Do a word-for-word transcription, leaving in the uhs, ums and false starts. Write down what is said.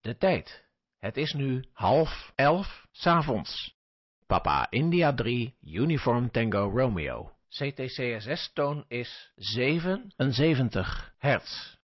De tijd. Het is nu half elf 's avonds. Papa India drie, Uniform Tango Romeo. C T C S S-toon is zevenenzeventig hertz.